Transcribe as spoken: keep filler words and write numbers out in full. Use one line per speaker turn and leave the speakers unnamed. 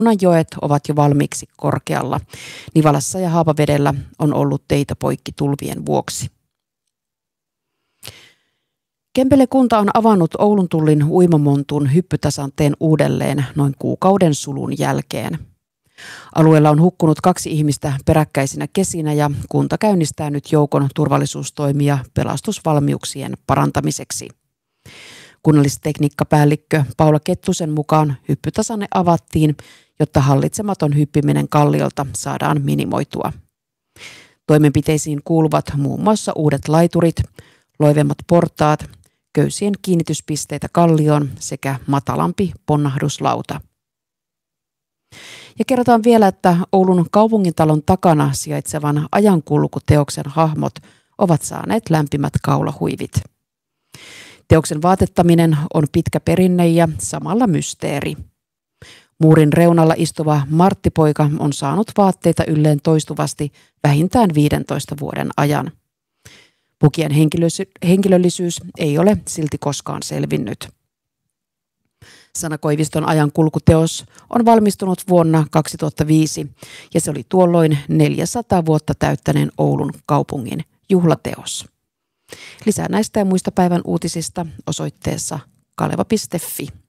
joet ovat jo valmiiksi korkealla. Nivalassa ja Haapavedellä on ollut teitä poikki tulvien vuoksi. Kempele kunta on avannut Oulun tullin uimamontun hyppytasanteen uudelleen noin kuukauden sulun jälkeen. Alueella on hukkunut kaksi ihmistä peräkkäisinä kesinä ja kunta käynnistää nyt joukon turvallisuustoimia pelastusvalmiuksien parantamiseksi. Kunnallistekniikkapäällikkö Paula Kettusen mukaan hyppytasanne avattiin, jotta hallitsematon hyppiminen kalliolta saadaan minimoitua. Toimenpiteisiin kuuluvat muun muassa uudet laiturit, loivemmat portaat, köysien kiinnityspisteitä kallioon sekä matalampi ponnahduslauta. Ja kerrotaan vielä, että Oulun kaupungintalon takana sijaitsevan ajankulkuteoksen hahmot ovat saaneet lämpimät kaulahuivit. Teoksen vaatettaminen on pitkä perinne ja samalla mysteeri. Muurin reunalla istuva Martti-poika on saanut vaatteita ylleen toistuvasti vähintään viidentoista vuoden ajan. Pukien henkilöllisyys ei ole silti koskaan selvinnyt. Sanna Koiviston ajankulkuteos on valmistunut vuonna kaksituhattaviisi ja se oli tuolloin neljäsataa vuotta täyttäneen Oulun kaupungin juhlateos. Lisää näistä ja muista päivän uutisista osoitteessa kaleva piste fi.